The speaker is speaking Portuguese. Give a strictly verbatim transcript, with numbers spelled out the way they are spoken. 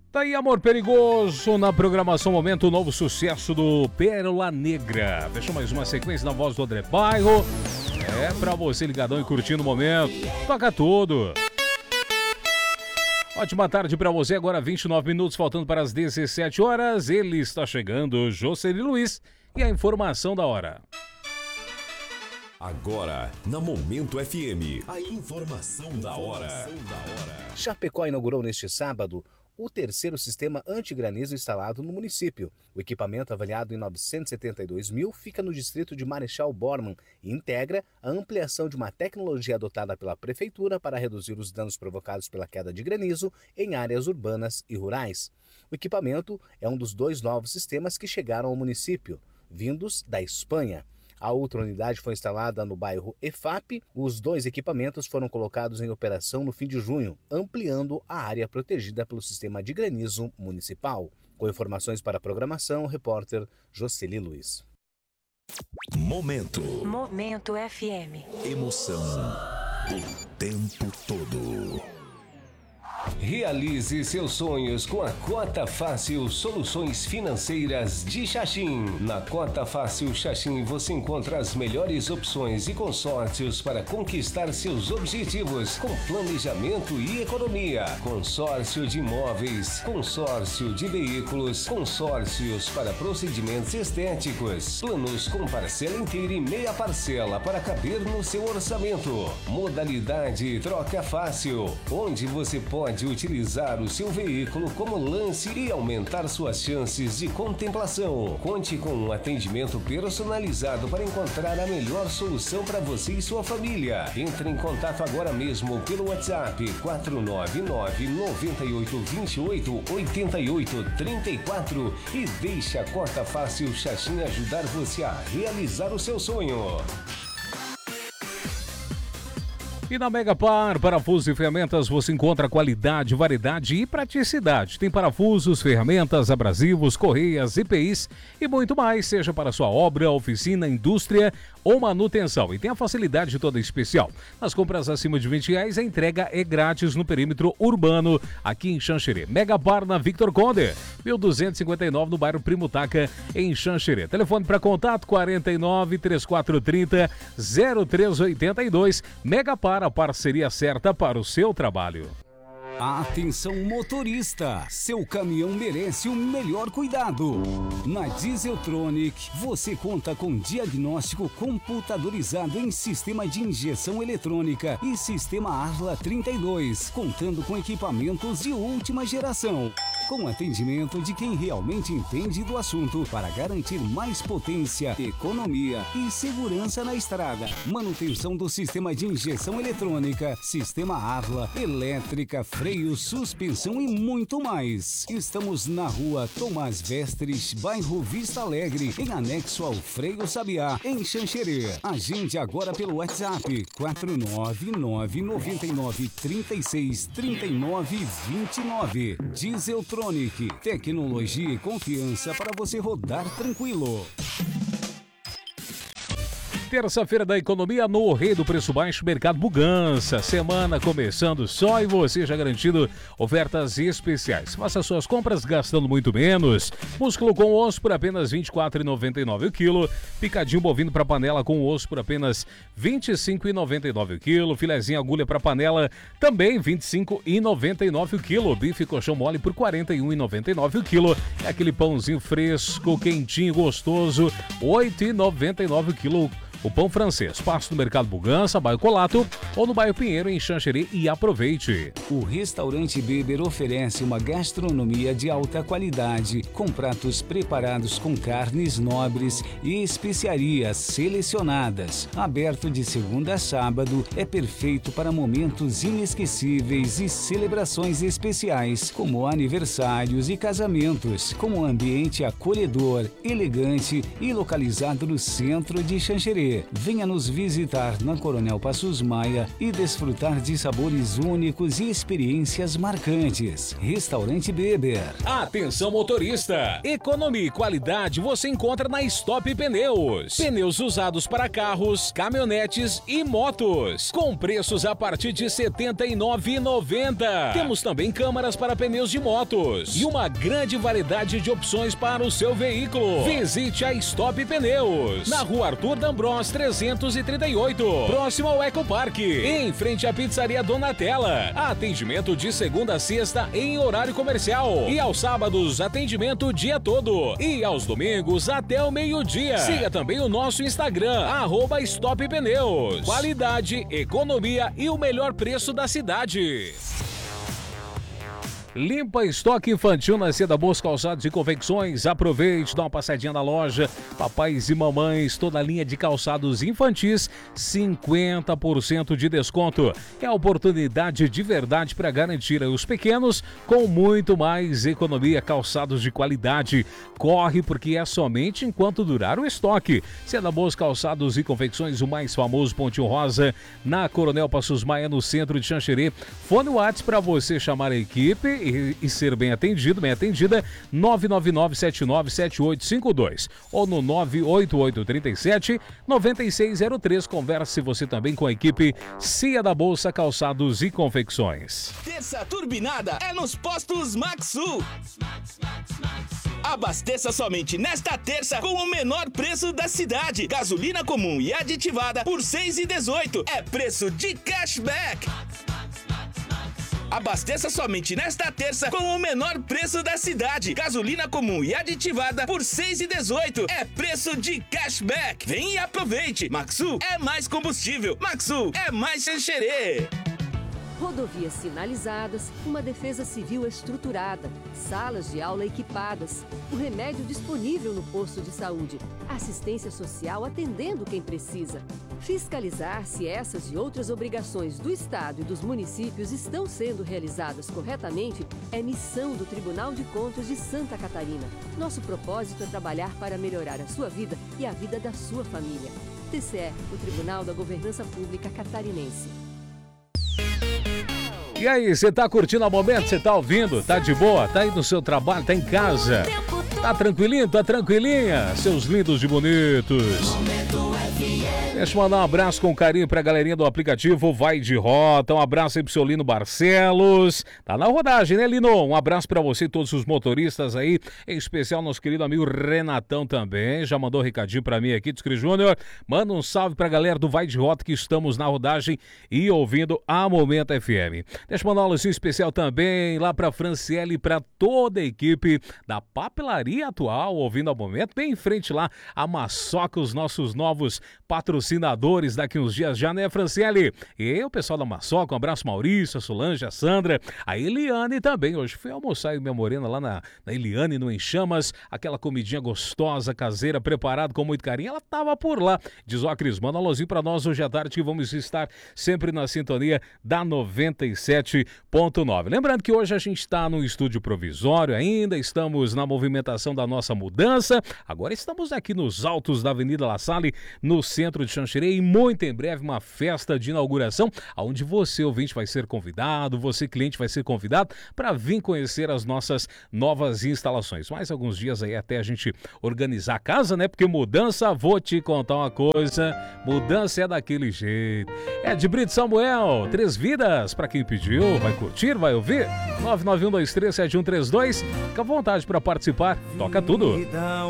Tá aí, Amor Perigoso, na programação Momento, o novo sucesso do Pérola Negra. Fechou mais uma sequência na voz do André Bairro. É pra você ligadão e curtindo o momento. Toca tudo. Ótima tarde pra você, agora vinte e nove minutos, faltando para as dezessete horas. Ele está chegando, Jocely Luiz, e a informação da hora. Agora, na Momento F M, a informação da hora. Chapecó inaugurou neste sábado o terceiro sistema antigranizo instalado no município. O equipamento, avaliado em novecentos e setenta e dois mil, fica no distrito de Marechal Bormann e integra a ampliação de uma tecnologia adotada pela Prefeitura para reduzir os danos provocados pela queda de granizo em áreas urbanas e rurais. O equipamento é um dos dois novos sistemas que chegaram ao município, vindos da Espanha. A outra unidade foi instalada no bairro E F A P. Os dois equipamentos foram colocados em operação no fim de junho, ampliando a área protegida pelo sistema de granizo municipal. Com informações para a programação, o repórter Jocely Luiz. Momento. Momento F M. Emoção o tempo todo. Realize seus sonhos com a Cota Fácil Soluções Financeiras de Xaxim. Na Cota Fácil Xaxim você encontra as melhores opções e consórcios para conquistar seus objetivos com planejamento e economia. Consórcio de imóveis, consórcio de veículos, consórcios para procedimentos estéticos, planos com parcela inteira e meia parcela para caber no seu orçamento. Modalidade Troca Fácil, onde você pode Pode utilizar o seu veículo como lance e aumentar suas chances de contemplação. Conte com um atendimento personalizado para encontrar a melhor solução para você e sua família. Entre em contato agora mesmo pelo WhatsApp quatro nove nove, nove oito dois oito, oito oito três quatro e deixe a Cota Fácil Xaxim ajudar você a realizar o seu sonho. E na Megapar, parafusos e ferramentas, você encontra qualidade, variedade e praticidade. Tem parafusos, ferramentas, abrasivos, correias, I P Is e muito mais, seja para sua obra, oficina, indústria ou manutenção. E tem a facilidade toda especial. Nas compras acima de vinte reais, a entrega é grátis no perímetro urbano, aqui em Xanxerê. Megapar na Victor Conde, mil duzentos e cinquenta e nove, no bairro Primo Taca, em Xanxerê. Telefone para contato quarenta e nove, trinta e quatro trinta, zero três oitenta e dois. Megapar, a parceria certa para o seu trabalho. Atenção motorista, seu caminhão merece o melhor cuidado. Na Dieseltronic, você conta com diagnóstico computadorizado em sistema de injeção eletrônica e sistema Arla trinta e dois, contando com equipamentos de última geração. Com atendimento de quem realmente entende do assunto para garantir mais potência, economia e segurança na estrada. Manutenção do sistema de injeção eletrônica, sistema Arla, elétrica, freio, suspensão e muito mais. Estamos na rua Tomás Vestres, bairro Vista Alegre, em anexo ao Freio Sabiá, em Xanxerê. Agende agora pelo WhatsApp quatro nove nove, nove nove três seis, três nove dois nove. Dieseltronic, tecnologia e confiança para você rodar tranquilo. Terça-feira da economia no Rei do Preço Baixo, Mercado Bugança. Semana começando só e você já garantindo ofertas especiais. Faça suas compras gastando muito menos. Músculo com osso por apenas vinte e quatro reais e noventa e nove centavos o quilo. Picadinho bovino para panela com osso por apenas vinte e cinco reais e noventa e nove centavos o quilo. Filezinho agulha para panela também vinte e cinco reais e noventa e nove centavos o quilo. Bife colchão mole por quarenta e um reais e noventa e nove centavos o quilo. É aquele pãozinho fresco, quentinho, gostoso, oito reais e noventa e nove centavos o quilo. O pão francês, passo no Mercado Bugança, bairro Colato ou no bairro Pinheiro, em Xanxerê, e aproveite. O restaurante Beber oferece uma gastronomia de alta qualidade, com pratos preparados com carnes nobres e especiarias selecionadas. Aberto de segunda a sábado, é perfeito para momentos inesquecíveis e celebrações especiais, como aniversários e casamentos, com um ambiente acolhedor, elegante e localizado no centro de Xanxerê. Xanxerê. Venha nos visitar na Coronel Passos Maia e desfrutar de sabores únicos e experiências marcantes. Restaurante Beber. Atenção motorista, economia e qualidade você encontra na Stop Pneus. Pneus usados para carros, caminhonetes e motos, com preços a partir de setenta e nove reais e noventa centavos. Temos também câmaras para pneus de motos e uma grande variedade de opções para o seu veículo. Visite a Stop Pneus, na Rua Arthur D'Ambrós trezentos e trinta e oito, próximo ao Ecopark, em frente à Pizzaria Donatella. Atendimento de segunda a sexta em horário comercial e aos sábados atendimento o dia todo e aos domingos até o meio-dia. Siga também o nosso Instagram, arroba Stop Pneus. Qualidade, economia e o melhor preço da cidade. Limpa estoque infantil na Seda Boas Calçados e Confecções. Aproveite, dá uma passadinha na loja. Papais e mamães, toda a linha de calçados infantis, cinquenta por cento de desconto. É a oportunidade de verdade para garantir os pequenos com muito mais economia. Calçados de qualidade. Corre porque é somente enquanto durar o estoque. Seda Boas Calçados e Confecções, o mais famoso Pontinho Rosa, na Coronel Passos Maia, no centro de Xanxerê. Fone WhatsApp para você chamar a equipe E, e ser bem atendido, bem atendida, nove nove nove sete nove sete oito cinco dois ou no nove oito oito três sete nove seis zero três. Converse você também com a equipe Cia da Bolsa Calçados e Confecções. Terça turbinada é nos postos Maxu. Abasteça somente nesta terça com o menor preço da cidade. Gasolina comum e aditivada por seis reais e dezoito centavos. É preço de cashback. Abasteça somente nesta terça com o menor preço da cidade. Gasolina comum e aditivada por seis reais e dezoito centavos. É preço de cashback. Vem e aproveite. Maxu é mais combustível. Maxu é mais Xanxerê. Rodovias sinalizadas, uma defesa civil estruturada, salas de aula equipadas, o remédio disponível no posto de saúde, assistência social atendendo quem precisa. Fiscalizar se essas e outras obrigações do Estado e dos municípios estão sendo realizadas corretamente é missão do Tribunal de Contas de Santa Catarina. Nosso propósito é trabalhar para melhorar a sua vida e a vida da sua família. T C E, o Tribunal da Governança Pública Catarinense. E aí, você tá curtindo o momento? Você tá ouvindo? Tá de boa? Tá aí no seu trabalho? Tá em casa? Tá tranquilinho? Tá tranquilinha? Seus lindos e bonitos. Deixa eu mandar um abraço com carinho pra galerinha do aplicativo Vai de Rota. Um abraço aí pro seu Lino Barcelos. Tá na rodagem, né, Lino? Um abraço pra você e todos os motoristas aí. Em especial nosso querido amigo Renatão também. Já mandou um recadinho pra mim aqui, Discri Júnior. Manda um salve pra galera do Vai de Rota que estamos na rodagem e ouvindo a Momento F M. Deixa eu mandar um alucinho especial também lá pra Franciele e pra toda a equipe da Papelaria Atual, ouvindo a Momento. Bem em frente lá, a Maçoca, os nossos novos patrocinadores daqui uns dias já, né, Franciele? E o pessoal da Maçoca, um abraço, Maurício, a Solange, a Sandra, a Eliane também. Hoje fui almoçar e minha morena lá na, na Eliane, no Em Chamas, aquela comidinha gostosa, caseira, preparada com muito carinho. Ela tava por lá. Diz, ó, Cris, manda um alôzinho pra nós hoje à tarde que vamos estar sempre na sintonia da noventa e sete ponto nove. Lembrando que hoje a gente está no estúdio provisório ainda, estamos na movimentação da nossa mudança. Agora estamos aqui nos altos da Avenida La Salle, no centro de Xanxerê, e muito em breve uma festa de inauguração, onde você, ouvinte, vai ser convidado, você, cliente, vai ser convidado para vir conhecer as nossas novas instalações. Mais alguns dias aí até a gente organizar a casa, né? Porque mudança, vou te contar uma coisa, mudança é daquele jeito. É de Brito Samuel, Três Vidas, para quem pediu, vai curtir, vai ouvir? nove nove um dois três sete um três dois, fica à vontade para participar, toca tudo.